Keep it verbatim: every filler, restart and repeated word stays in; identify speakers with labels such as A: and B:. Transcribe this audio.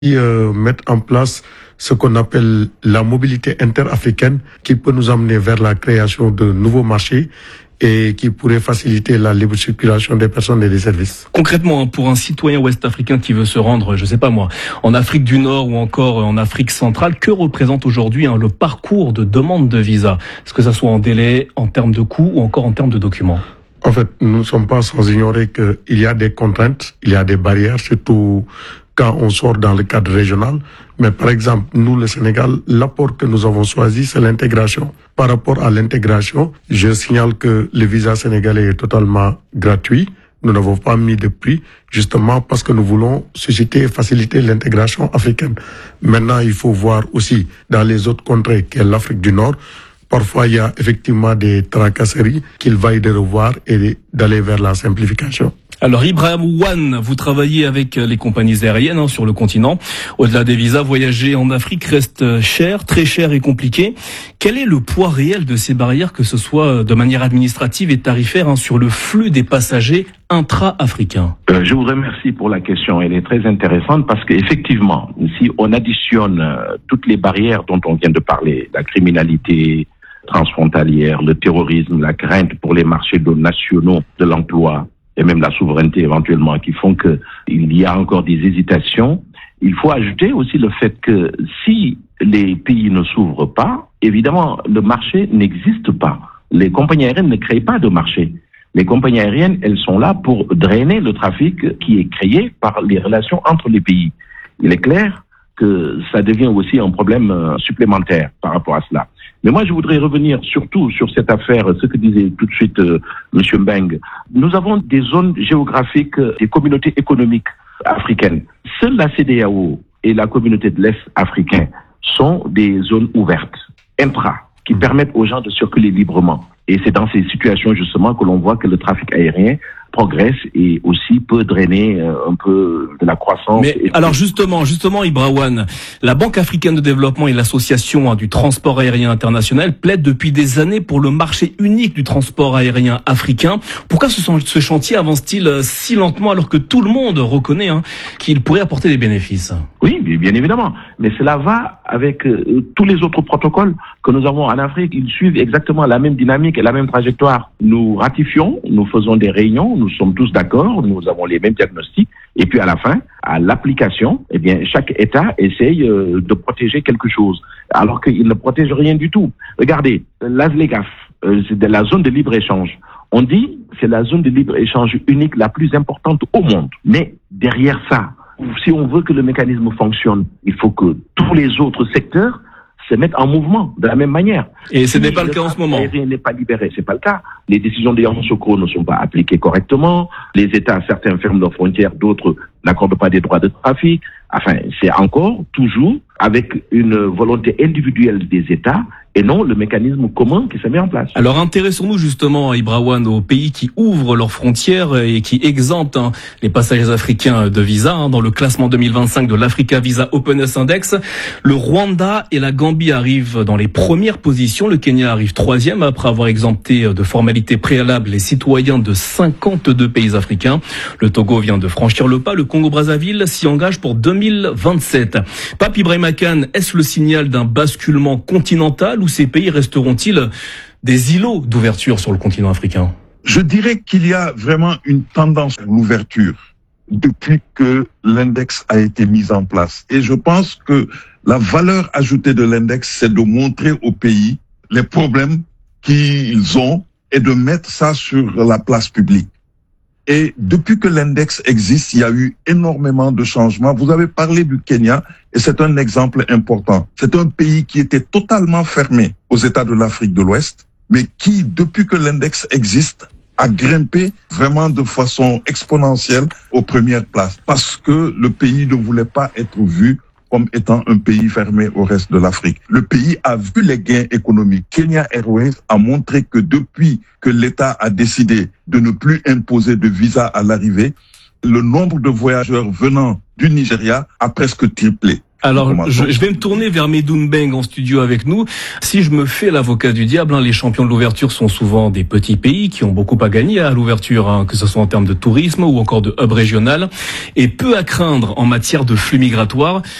A: euh, mettre en place ce qu'on appelle la mobilité interafricaine qui peut nous amener vers la création de nouveaux marchés et qui pourrait faciliter la libre circulation des personnes et des services.
B: Concrètement, pour un citoyen ouest-africain qui veut se rendre, je sais pas moi, en Afrique du Nord ou encore en Afrique centrale, que représente aujourd'hui hein, le parcours de demande de visa? Est-ce que ça soit en délai, en termes de coûts ou encore en termes de documents?
A: En fait, nous ne sommes pas sans ignorer qu'il y a des contraintes, il y a des barrières, surtout quand on sort dans le cadre régional. Mais par exemple, nous, le Sénégal, l'apport que nous avons choisi, c'est l'intégration. Par rapport à l'intégration, je signale que le visa sénégalais est totalement gratuit. Nous n'avons pas mis de prix, justement parce que nous voulons susciter et faciliter l'intégration africaine. Maintenant, il faut voir aussi dans les autres contrées, qu'est l'Afrique du Nord, parfois il y a effectivement des tracasseries qu'il vaille de revoir et d'aller vers la simplification.
B: Alors Ibrahim Wane, vous travaillez avec les compagnies aériennes hein, sur le continent. Au-delà des visas, voyager en Afrique reste cher, très cher et compliqué. Quel est le poids réel de ces barrières, que ce soit de manière administrative et tarifaire, hein, sur le flux des passagers intra-africains?
C: euh, Je vous remercie pour la question. Elle est très intéressante parce qu'effectivement, si on additionne euh, toutes les barrières dont on vient de parler, la criminalité transfrontalière, le terrorisme, la crainte pour les marchés nationaux de l'emploi, et même la souveraineté éventuellement, qui font que il y a encore des hésitations. Il faut ajouter aussi le fait que si les pays ne s'ouvrent pas, évidemment, le marché n'existe pas. Les compagnies aériennes ne créent pas de marché. Les compagnies aériennes, elles sont là pour drainer le trafic qui est créé par les relations entre les pays. Il est clair que ça devient aussi un problème supplémentaire par rapport à cela. Mais moi, je voudrais revenir surtout sur cette affaire, ce que disait tout de suite euh, M. Mbeng. Nous avons des zones géographiques, des communautés économiques africaines. Seule la C E D E A O et la communauté de l'Est africain sont des zones ouvertes, intra, qui permettent aux gens de circuler librement. Et c'est dans ces situations, justement, que l'on voit que le trafic aérien progresse et aussi peut drainer euh, un peu de la croissance.
B: Mais alors justement, justement, Ibrahim Wane, la Banque africaine de développement et l'association hein, du transport aérien international plaident depuis des années pour le marché unique du transport aérien africain. Pourquoi ce, ce chantier avance-t-il si lentement alors que tout le monde reconnaît hein, qu'il pourrait apporter des bénéfices?
C: Oui, bien évidemment. Mais cela va avec euh, tous les autres protocoles que nous avons en Afrique. Ils suivent exactement la même dynamique et la même trajectoire. Nous ratifions, nous faisons des réunions, nous sommes tous d'accord, nous avons les mêmes diagnostics. Et puis à la fin, à l'application, eh bien, chaque État essaye euh, de protéger quelque chose, alors qu'il ne protège rien du tout. Regardez, l'A S L E G A F, euh, c'est de la zone de libre-échange. On dit c'est la zone de libre-échange unique la plus importante au monde. Mais derrière ça, si on veut que le mécanisme fonctionne, il faut que tous les autres secteurs se mettent en mouvement de la même manière.
B: Et ce n'est pas le cas en ce moment.
C: L'aérien n'est pas libéré, c'est pas le cas. Les décisions des Yamoussoukro ne sont pas appliquées correctement. Les États, certains ferment leurs frontières, d'autres n'accordent pas des droits de trafic. Enfin, c'est encore toujours avec une volonté individuelle des États et non le mécanisme commun qui se met en place.
B: Alors intéressons-nous justement, Ibrahim Wane, aux pays qui ouvrent leurs frontières et qui exemptent hein, les passagers africains de visa. Hein, dans le classement deux mille vingt-cinq de l'Africa Visa Openness Index, le Rwanda et la Gambie arrivent dans les premières positions. Le Kenya arrive troisième après avoir exempté de formalités préalables les citoyens de cinquante-deux pays africains. Le Togo vient de franchir le pas. Le Congo-Brazzaville s'y engage pour deux mille vingt-sept. Pape Ibrahim Kane, est-ce le signal d'un basculement continental ou ces pays resteront-ils des îlots d'ouverture sur le continent africain?
D: Je dirais qu'il y a vraiment une tendance à l'ouverture depuis que l'index a été mis en place. Et je pense que la valeur ajoutée de l'index, c'est de montrer aux pays les problèmes qu'ils ont et de mettre ça sur la place publique. Et depuis que l'index existe, il y a eu énormément de changements. Vous avez parlé du Kenya et c'est un exemple important. C'est un pays qui était totalement fermé aux États de l'Afrique de l'Ouest, mais qui, depuis que l'index existe, a grimpé vraiment de façon exponentielle aux premières places parce que le pays ne voulait pas être vu comme étant un pays fermé au reste de l'Afrique. Le pays a vu les gains économiques. Kenya Airways a montré que depuis que l'État a décidé de ne plus imposer de visa à l'arrivée, le nombre de voyageurs venant du Nigeria a presque triplé.
B: Alors, je, je vais me tourner vers Medoune Beng en studio avec nous. Si je me fais l'avocat du diable, hein, les champions de l'ouverture sont souvent des petits pays qui ont beaucoup à gagner à l'ouverture, hein, que ce soit en termes de tourisme ou encore de hub régional, et peu à craindre en matière de flux migratoires.